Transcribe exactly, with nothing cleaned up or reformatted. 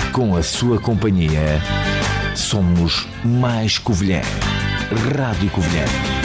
Com a sua companhia, somos mais Covilhã. Rádio Covilhã.